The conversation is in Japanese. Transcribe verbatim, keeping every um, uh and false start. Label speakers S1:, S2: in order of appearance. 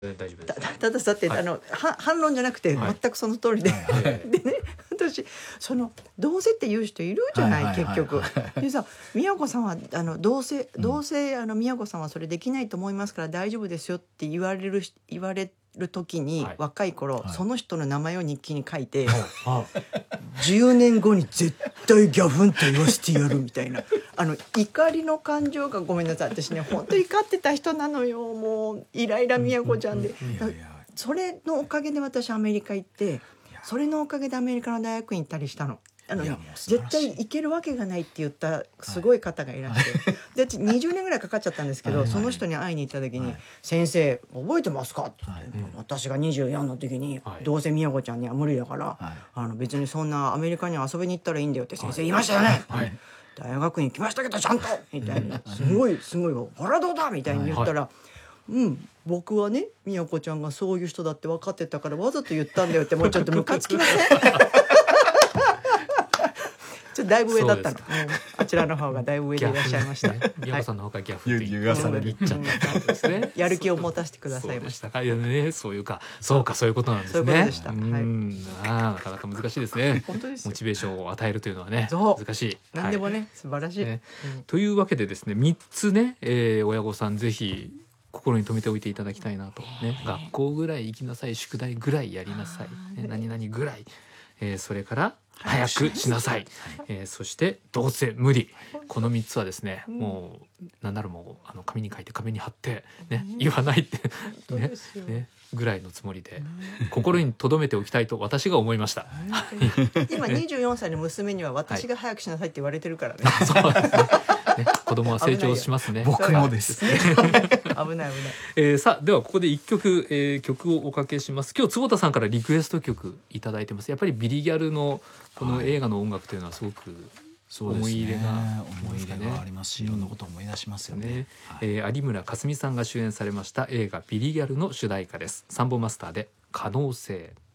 S1: 大丈夫です。
S2: たたださって、はい、あのは反論じゃなくて全くその通りで、はい、でね、私そのどうせって言う人いるじゃない、はいはいはいはい、結局でさ、宮子さんはあのどうせ、うん、どうせあの宮子さんはそれできないと思いますから大丈夫ですよって言われる言われる時に、はい、若い頃、はい、その人の名前を日記に書いて、はい、じゅうねんごに絶対ギャフンと言わせてやるみたいなあの怒りの感情が、ごめんなさい、私ね本当に怒ってた人なのよ、もうイライラ宮子ちゃんで、それのおかげで私アメリカ行って、それのおかげでアメリカの大学院行ったりしたの。あのね、絶対行けるわけがないって言ったすごい方がいらっしゃる、はい、でにじゅうねんぐらいかかっちゃったんですけど、はい、その人に会いに行った時に、はい、先生覚えてますかって、はい、私がにじゅうよんの時に、はい、どうせ宮子ちゃんには無理だから、はい、あの別にそんなアメリカに遊びに行ったらいいんだよって先生言いましたよね、はい、大学に来ましたけどちゃんとみたいな、すごいすごいほらどうだみたいに言ったら、はい、うん、僕はね宮子ちゃんがそういう人だって分かってたからわざと言ったんだよって、もうちょっとムカつきませんちょっとだいぶ上だったの、うん、あちらの方がだいぶ上でいらっしゃいました。
S1: 宮子さんの方がギャフって言っちゃったんですね。
S2: やる気を持たせてくださいました。
S1: そうでしたか、いやね、そういうか、そうか、そういうことなんですね。
S2: そういうことでした。はい、
S1: あ、なかなか難しいですね。
S2: 本当ですよ。
S1: モチベーションを与えるというのはね、難しい。
S2: 何でもね、はい、素晴らしい、ね、
S1: うん。というわけでですね、みっつね、えー、親御さんぜひ心に留めておいていただきたいなとね。学校ぐらい行きなさい、宿題ぐらいやりなさい、ね、何々ぐらい、えー、それから早くしなさい、えー、そしてどうせ無理、このみっつはですね、うん、もうなんならもうあの紙に書いて壁に貼ってね、うん、言わないってね、ねぐらいのつもりで、うん、心に留めておきたいと私が思いました。
S2: 今にじゅうよんさいの娘には私が早くしなさいって言われてるからね。
S1: はい、そうですね。ね、子供は成長しますね。
S3: 僕もです。
S2: 危ない危ない。
S1: えー、さあではここでいっきょく、えー、曲をおかけします。今日坪田さんからリクエスト曲いただいてます。やっぱりビリギャルのこの映画の音楽というのはすごく思い入れが、
S3: はい、思い入れがありますし、いろんなことを思い出しますよね。ね、
S1: はい、えー、有村架純さんが主演されました映画ビリギャルの主題歌です。サンボマスターで可能性。